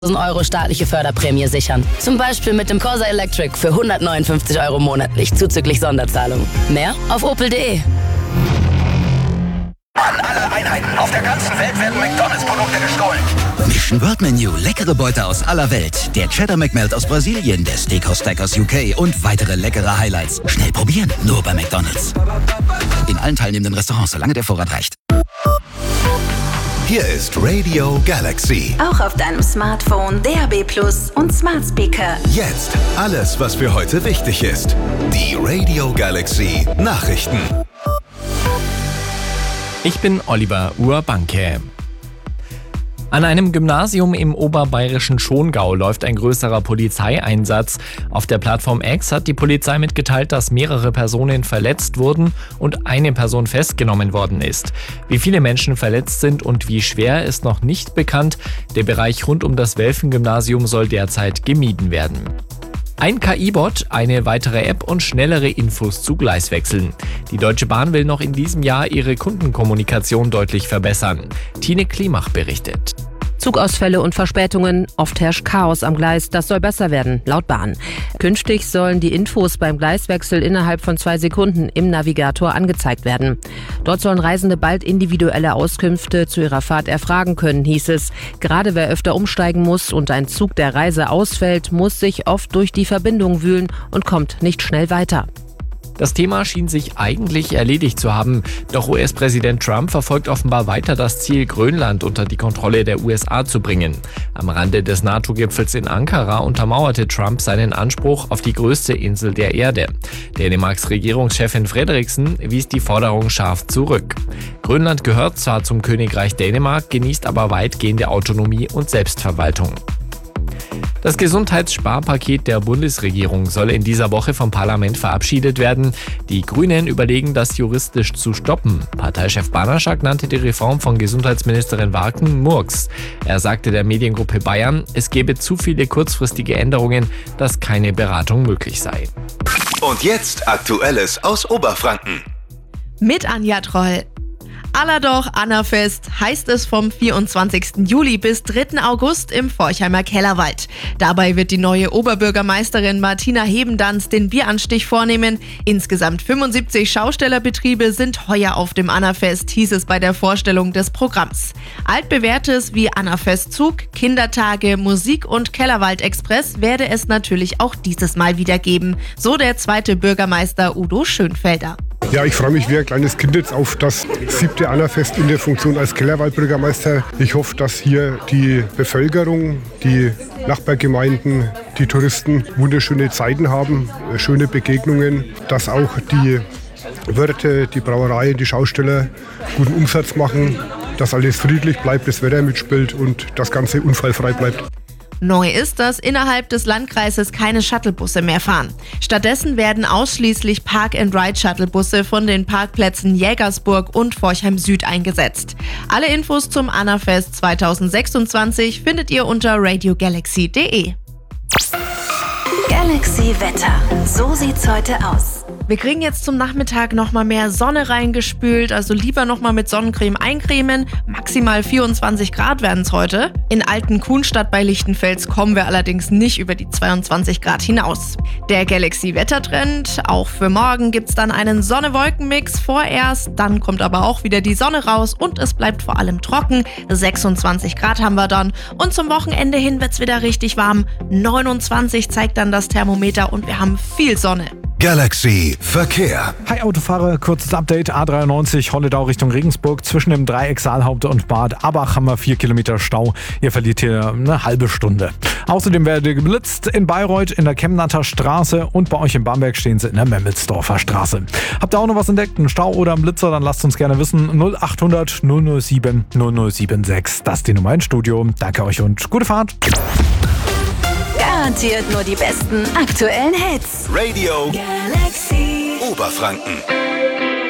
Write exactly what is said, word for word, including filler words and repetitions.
Euro staatliche Förderprämie sichern. Zum Beispiel mit dem Corsa Electric für hundertneunundfünfzig Euro monatlich zuzüglich Sonderzahlung. Mehr auf opel punkt de. An alle Einheiten auf der ganzen Welt werden McDonalds-Produkte gestohlen. Mission World Menu, leckere Beute aus aller Welt. Der Cheddar McMelt aus Brasilien, der Steakhouse Stack aus U K und weitere leckere Highlights. Schnell probieren, nur bei McDonalds. In allen teilnehmenden Restaurants, solange der Vorrat reicht. Hier ist Radio Galaxy. Auch auf deinem Smartphone, D A B Plus und Smart Speaker. Jetzt alles, was für heute wichtig ist. Die Radio Galaxy Nachrichten. Ich bin Oliver Urbanke. An einem Gymnasium im oberbayerischen Schongau läuft ein größerer Polizeieinsatz. Auf der Plattform X hat die Polizei mitgeteilt, dass mehrere Personen verletzt wurden und eine Person festgenommen worden ist. Wie viele Menschen verletzt sind und wie schwer, ist noch nicht bekannt. Der Bereich rund um das Welfen-Gymnasium soll derzeit gemieden werden. Ein K I-Bot, eine weitere App und schnellere Infos zu Gleiswechseln. Die Deutsche Bahn will noch in diesem Jahr ihre Kundenkommunikation deutlich verbessern. Tine Klimach berichtet. Zugausfälle und Verspätungen, oft herrscht Chaos am Gleis, das soll besser werden, laut Bahn. Künftig sollen die Infos beim Gleiswechsel innerhalb von zwei Sekunden im Navigator angezeigt werden. Dort sollen Reisende bald individuelle Auskünfte zu ihrer Fahrt erfragen können, hieß es. Gerade wer öfter umsteigen muss und ein Zug der Reise ausfällt, muss sich oft durch die Verbindung wühlen und kommt nicht schnell weiter. Das Thema schien sich eigentlich erledigt zu haben, doch U S-Präsident Trump verfolgt offenbar weiter das Ziel, Grönland unter die Kontrolle der U S A zu bringen. Am Rande des NATO-Gipfels in Ankara untermauerte Trump seinen Anspruch auf die größte Insel der Erde. Dänemarks Regierungschefin Frederiksen wies die Forderung scharf zurück. Grönland gehört zwar zum Königreich Dänemark, genießt aber weitgehende Autonomie und Selbstverwaltung. Das Gesundheitssparpaket der Bundesregierung soll in dieser Woche vom Parlament verabschiedet werden. Die Grünen überlegen, das juristisch zu stoppen. Parteichef Banaschak nannte die Reform von Gesundheitsministerin Warken Murks. Er sagte der Mediengruppe Bayern, es gebe zu viele kurzfristige Änderungen, dass keine Beratung möglich sei. Und jetzt Aktuelles aus Oberfranken. Mit Anja Troll. Allerdoch Annafest heißt es vom vierundzwanzigsten Juli bis dritten August im Forchheimer Kellerwald. Dabei wird die neue Oberbürgermeisterin Martina Hebendanz den Bieranstich vornehmen. Insgesamt fünfundsiebzig Schaustellerbetriebe sind heuer auf dem Annafest, hieß es bei der Vorstellung des Programms. Altbewährtes wie Annafestzug, Kindertage, Musik und Kellerwald-Express werde es natürlich auch dieses Mal wieder geben, so der zweite Bürgermeister Udo Schönfelder. Ja, ich freue mich wie ein kleines Kind jetzt auf das siebte Annafest in der Funktion als Kellerwaldbürgermeister. Ich hoffe, dass hier die Bevölkerung, die Nachbargemeinden, die Touristen wunderschöne Zeiten haben, schöne Begegnungen, dass auch die Wirte, die Brauereien, die Schausteller guten Umsatz machen, dass alles friedlich bleibt, das Wetter mitspielt und das Ganze unfallfrei bleibt. Neu ist, dass innerhalb des Landkreises keine Shuttlebusse mehr fahren. Stattdessen werden ausschließlich Park-and-Ride-Shuttlebusse von den Parkplätzen Jägersburg und Forchheim Süd eingesetzt. Alle Infos zum Annafest zweitausendsechsundzwanzig findet ihr unter radio galaxy punkt de. Galaxy Wetter. So sieht's heute aus. Wir kriegen jetzt zum Nachmittag nochmal mehr Sonne reingespült, also lieber nochmal mit Sonnencreme eincremen. Maximal vierundzwanzig Grad werden es heute. In Altenkuhnstadt bei Lichtenfels kommen wir allerdings nicht über die zweiundzwanzig Grad hinaus. Der Galaxy-Wettertrend, auch für morgen gibt's dann einen Sonne-Wolken-Mix vorerst, dann kommt aber auch wieder die Sonne raus und es bleibt vor allem trocken. sechsundzwanzig Grad haben wir dann und zum Wochenende hin wird's wieder richtig warm. neunundzwanzig zeigt dann das Thermometer und wir haben viel Sonne. Galaxy Verkehr. Hi Autofahrer, kurzes Update. A dreiundneunzig Holledau Richtung Regensburg. Zwischen dem Dreieck Saalhaupt und Bad Abach haben wir vier Kilometer Stau. Ihr verliert hier eine halbe Stunde. Außerdem werdet ihr geblitzt in Bayreuth in der Chemnatter Straße und bei euch in Bamberg stehen sie in der Memmelsdorfer Straße. Habt ihr auch noch was entdeckt, einen Stau oder einen Blitzer, dann lasst uns gerne wissen. null achthundert null null sieben null null sieben sechs. Das ist die Nummer ins Studio. Danke euch und gute Fahrt. Garantiert nur die besten aktuellen Hits. Radio Galaxy Oberfranken.